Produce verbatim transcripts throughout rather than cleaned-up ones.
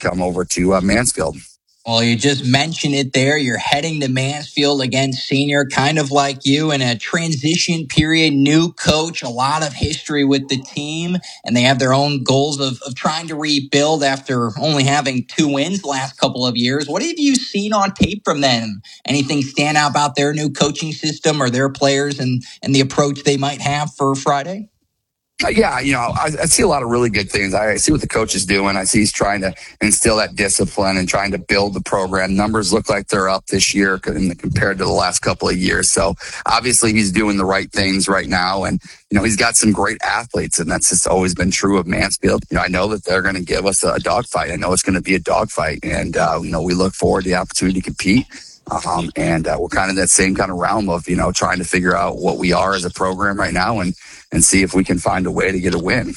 come over to uh, Mansfield. Well, you just mentioned it there. You're heading to Mansfield against Senior, kind of like you, in a transition period, new coach, a lot of history with the team, and they have their own goals of, of trying to rebuild after only having two wins the last couple of years. What have you seen on tape from them? Anything stand out about their new coaching system or their players and, and the approach they might have for Friday? Yeah, you know, I, I see a lot of really good things. I see what the coach is doing. I see he's trying to instill that discipline and trying to build the program. Numbers look like they're up this year compared to the last couple of years. So obviously he's doing the right things right now. And, you know, he's got some great athletes, and that's just always been true of Mansfield. You know, I know that they're going to give us a dogfight. I know it's going to be a dogfight. And, uh, you know, we look forward to the opportunity to compete. Um, and uh, we're kind of in that same kind of realm of, you know, trying to figure out what we are as a program right now and, and see if we can find a way to get a win.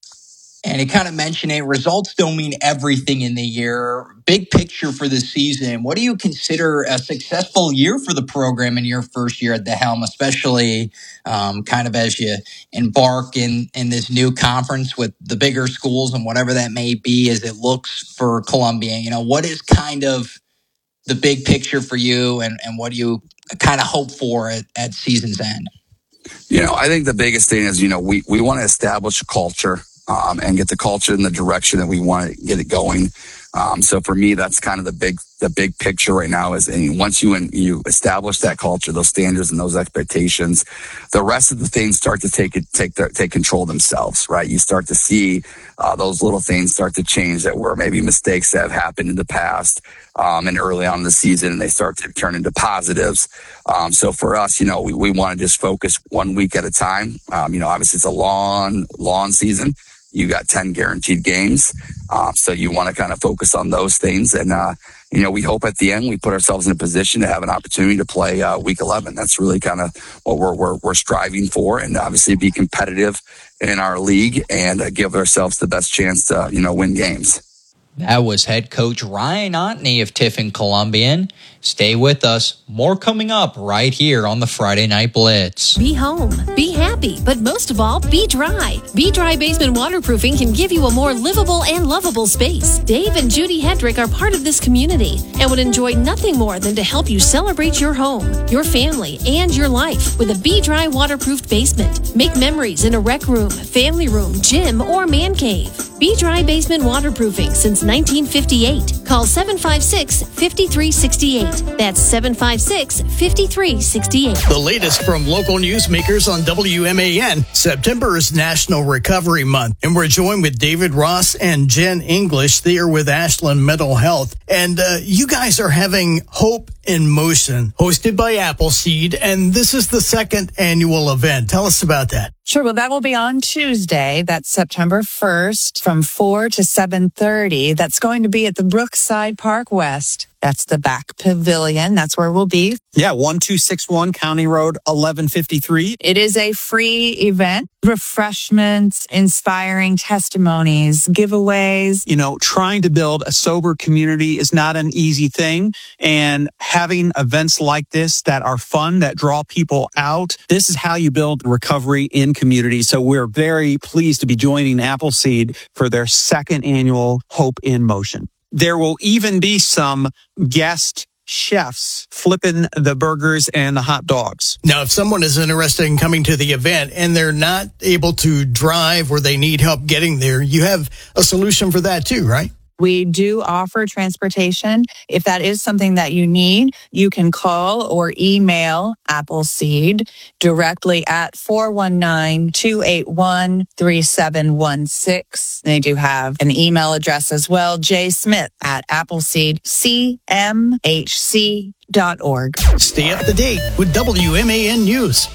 And it kind of mentioned it, results don't mean everything in the year. Big picture for the season, what do you consider a successful year for the program in your first year at the helm, especially um, kind of as you embark in, in this new conference with the bigger schools and whatever that may be as it looks for Columbia? You know, what is kind of the big picture for you, and, and what do you kind of hope for at, at season's end? You know, I think the biggest thing is, you know, we, we want to establish a culture um, and get the culture in the direction that we want to get it going. Um, so for me, that's kind of the big, the big picture right now is, and once you, you establish that culture, those standards and those expectations, the rest of the things start to take it, take the, take control themselves, right? You start to see, uh, those little things start to change that were maybe mistakes that have happened in the past, um, and early on in the season, and they start to turn into positives. Um, so for us, you know, we, we want to just focus one week at a time. Um, you know, obviously it's a long, long season. You got ten guaranteed games. Um, so you want to kind of focus on those things. And, uh, you know, we hope at the end we put ourselves in a position to have an opportunity to play uh, week eleven. That's really kind of what we're, we're, we're striving for, and obviously be competitive in our league and uh, give ourselves the best chance to, you know, win games. That was head coach Ryan Otney of Tiffin Columbian. Stay with us. More coming up right here on the Friday Night Blitz. Be home, be happy, but most of all, be dry. Be Dry Basement Waterproofing can give you a more livable and lovable space. Dave and Judy Hedrick are part of this community and would enjoy nothing more than to help you celebrate your home, your family, and your life with a Be Dry waterproofed basement. Make memories in a rec room, family room, gym, or man cave. Be Dry Basement Waterproofing since nineteen fifty-eight. Call seven five six, five three six eight. That's seven five six, five three six eight. The latest from local newsmakers on W M A N. September is National Recovery Month, and we're joined with David Ross and Jen English. They are with Ashland Mental Health. And uh, you guys are having Hope in Motion, hosted by Appleseed, and this is the second annual event. Tell us about that. Sure. Well, that will be on Tuesday. That's September first from four to seven thirty. That's going to be at the Brookside Park West. That's the back pavilion. That's where we'll be. Yeah, one two six one County Road eleven fifty-three. It is a free event. Refreshments, inspiring testimonies, giveaways. You know, trying to build a sober community is not an easy thing. And having events like this that are fun, that draw people out, this is how you build recovery in community. So we're very pleased to be joining Appleseed for their second annual Hope in Motion. There will even be some guest chefs flipping the burgers and the hot dogs. Now, if someone is interested in coming to the event and they're not able to drive or they need help getting there, you have a solution for that too, right? We do offer transportation. If that is something that you need, you can call or email Appleseed directly at four one nine, two eight one, three seven one six. They do have an email address as well, jsmith at appleseed c m h c dot org. Stay up to date with W M A N News.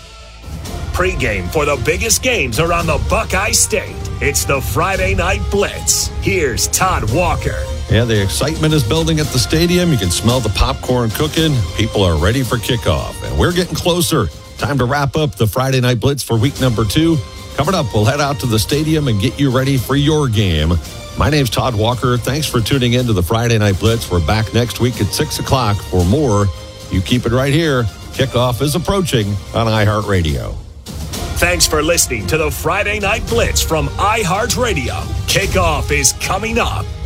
Pre-game for the biggest games around the Buckeye State. It's the Friday Night Blitz. Here's Todd Walker. Yeah, the excitement is building at the stadium. You can smell the popcorn cooking. People are ready for kickoff, and we're getting closer. Time to wrap up the Friday Night Blitz for week number two. Coming up, we'll head out to the stadium and get you ready for your game. My name's Todd Walker. Thanks for tuning in to the Friday Night Blitz. We're back next week at six o'clock for more. You keep it right here. Kickoff is approaching on iHeartRadio. Thanks for listening to the Friday Night Blitz from iHeartRadio. Kickoff is coming up.